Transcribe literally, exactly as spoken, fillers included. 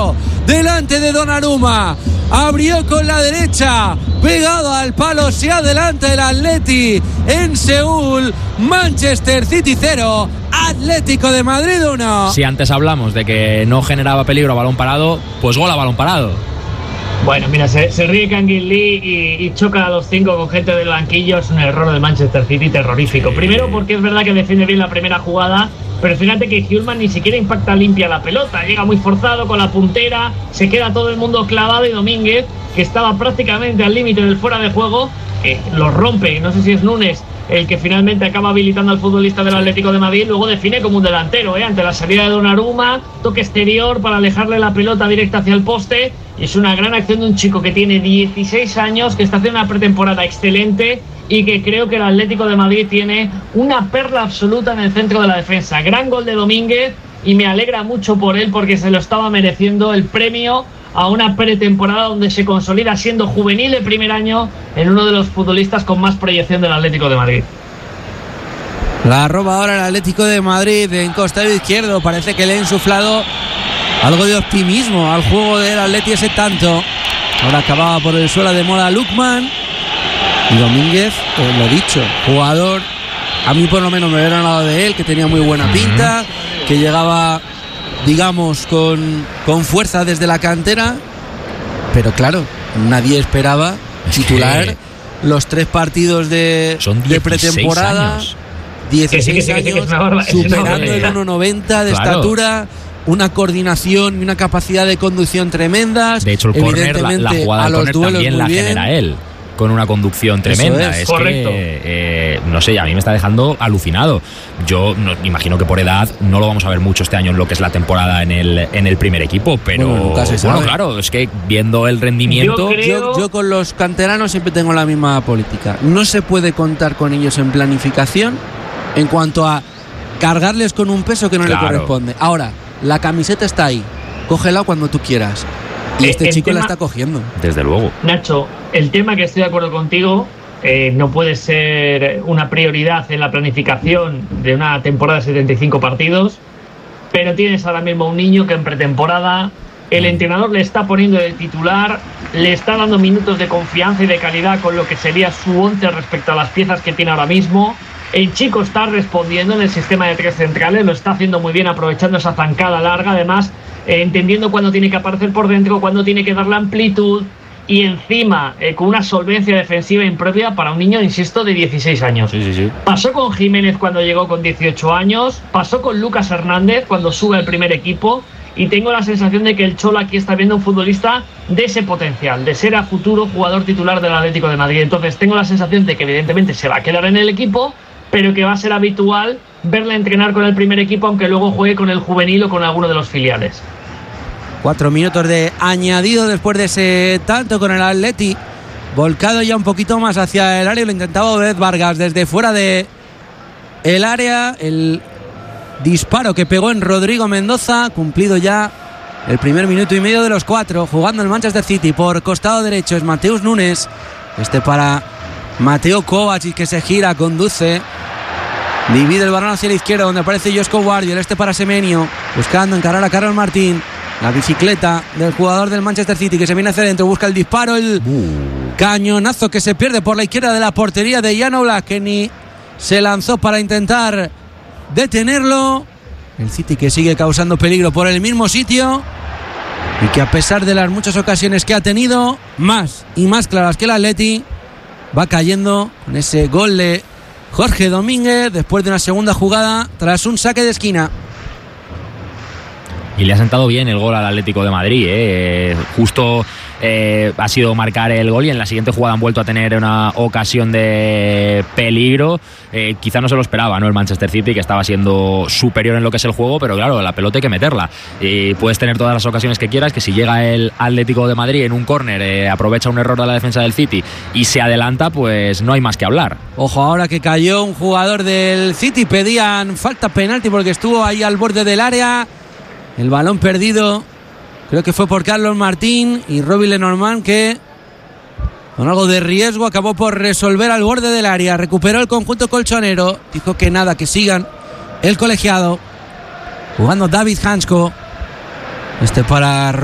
cero delante de Donnarumma. Abrió con la derecha, pegado al palo, se adelanta el Atleti en Seúl. Manchester City cero, Atlético de Madrid uno. Si antes hablamos de que no generaba peligro a balón parado, pues gol a balón parado. Bueno, mira, se, se ríe Kangin Lee y, y choca a los cinco con gente del banquillo. Es un error del Manchester City terrorífico. Primero porque es verdad que defiende bien la primera jugada, pero fíjate que Hjulmand ni siquiera impacta limpia la pelota. Llega muy forzado con la puntera, se queda todo el mundo clavado y Domínguez, que estaba prácticamente al límite del fuera de juego, que lo rompe. No sé si es Núñez el que finalmente acaba habilitando al futbolista del Atlético de Madrid. Luego define como un delantero, ¿eh? Ante la salida de Donnarumma, toque exterior para alejarle la pelota directa hacia el poste. Y es una gran acción de un chico que tiene dieciséis años, que está haciendo una pretemporada excelente y que creo que el Atlético de Madrid tiene una perla absoluta en el centro de la defensa. Gran gol de Domínguez y me alegra mucho por él porque se lo estaba mereciendo, el premio a una pretemporada donde se consolida siendo juvenil de primer año en uno de los futbolistas con más proyección del Atlético de Madrid. La roba ahora el Atlético de Madrid en costado izquierdo. Parece que le ha insuflado algo de optimismo al juego del Atleti ese tanto. Ahora acababa por el suelo de Mola Lukman. Y Domínguez, pues lo dicho, jugador, a mí por lo menos me hubiera hablado de él, que tenía muy buena pinta, que llegaba, digamos, con, con fuerza desde la cantera. Pero claro, nadie esperaba titular es que los tres partidos de, de pretemporada. Años. dieciséis años, superando el uno noventa de claro. estatura, una coordinación y una capacidad de conducción tremendas. De hecho, el córner, la, la jugada del córner también la bien. genera él, con una conducción tremenda. Es, es correcto. Que, eh, no sé, a mí me está dejando alucinado. Yo no, imagino que por edad no lo vamos a ver mucho este año en lo que es la temporada en el, en el primer equipo, pero bueno, nunca se sabe. Bueno, claro, es que viendo el rendimiento... Yo, creo... yo, yo con los canteranos siempre tengo la misma política. No se puede contar con ellos en planificación en cuanto a cargarles con un peso que no claro. le corresponde. Ahora, la camiseta está ahí, cógela cuando tú quieras. Y este el chico tema, la está cogiendo. Desde luego. Nacho, el tema que estoy de acuerdo contigo, eh, no puede ser una prioridad en la planificación de una temporada de setenta y cinco partidos, pero tienes ahora mismo un niño que en pretemporada el entrenador le está poniendo de titular, le está dando minutos de confianza y de calidad con lo que sería su once respecto a las piezas que tiene ahora mismo. El chico está respondiendo en el sistema de tres centrales, lo está haciendo muy bien, aprovechando esa zancada larga, además eh, entendiendo cuándo tiene que aparecer por dentro, cuándo tiene que dar la amplitud y encima eh, con una solvencia defensiva impropia para un niño, insisto, de dieciséis años. Sí, sí, sí. Pasó con Jiménez cuando llegó con dieciocho años, pasó con Lucas Hernández cuando sube al primer equipo y tengo la sensación de que el Cholo aquí está viendo un futbolista de ese potencial, de ser a futuro jugador titular del Atlético de Madrid. Entonces tengo la sensación de que evidentemente se va a quedar en el equipo, pero que va a ser habitual verle entrenar con el primer equipo, aunque luego juegue con el juvenil o con alguno de los filiales. Cuatro minutos de añadido después de ese tanto con el Atleti, volcado ya un poquito más hacia el área. Lo intentaba Obed Vargas desde fuera de el área. El disparo que pegó en Rodrigo Mendoza, cumplido ya el primer minuto y medio de los cuatro, jugando el Manchester City. Por costado derecho es Mateus Núñez, este para Mateo Kovacic, que se gira, conduce, divide el balón hacia la izquierda donde aparece Josko Guardiol, este para Semenyo, buscando encarar a Carlos Martín. La bicicleta del jugador del Manchester City que se viene hacia adentro, busca el disparo, el uh. cañonazo que se pierde por la izquierda de la portería de Jan Oblak, que ni se lanzó para intentar detenerlo. El City que sigue causando peligro por el mismo sitio y que a pesar de las muchas ocasiones que ha tenido, más y más claras que el Atleti, va cayendo con ese gol de Jorge Domínguez después de una segunda jugada tras un saque de esquina. Y le ha sentado bien el gol al Atlético de Madrid, ¿eh? Justo eh, ha sido marcar el gol y en la siguiente jugada han vuelto a tener una ocasión de peligro. Eh, quizá no se lo esperaba, ¿no? El Manchester City, que estaba siendo superior en lo que es el juego, pero claro, la pelota hay que meterla. Y puedes tener todas las ocasiones que quieras, que si llega el Atlético de Madrid en un córner, eh, aprovecha un error de la defensa del City y se adelanta, pues no hay más que hablar. Ojo, ahora que cayó un jugador del City, pedían falta, penalti, porque estuvo ahí al borde del área. El balón perdido, creo que fue por Carlos Martín y Robbie Lenormand, que con algo de riesgo acabó por resolver al borde del área. Recuperó el conjunto colchonero, dijo que nada, que sigan el colegiado. Jugando David Hansko, este para